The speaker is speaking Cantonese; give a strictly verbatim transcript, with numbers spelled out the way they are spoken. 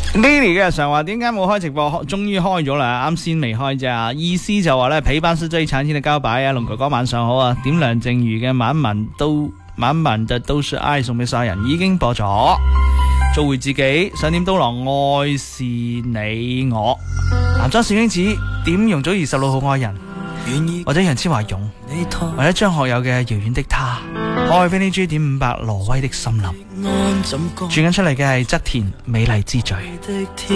Lily 嘅日常話點解冇開直播？終於開咗啦，啱先未開咋。意思就話咧，陪班是最長天嘅交擺啊！龍哥哥晚上好啊！點梁靜茹嘅晚晚都晚晚的都是愛送俾晒人，已經播咗。做回自己，想點都郎愛是你我。男裝小英子點容祖兒十六號愛人，或者楊千嬅勇，或者張學友嘅遙遠的他，愛俾你 G 點五百挪威的森林。轉緊出嚟嘅係側田美麗之最。